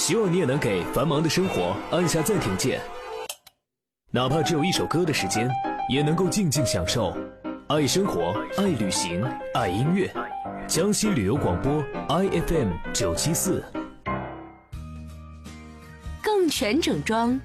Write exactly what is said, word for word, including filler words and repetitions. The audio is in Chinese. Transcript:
希望你也能给繁忙的生活按下暂停键，哪怕只有一首歌的时间，也能够静静享受。爱生活，爱旅行，爱音乐。江西旅游广播 I F M 九七四， 更全整装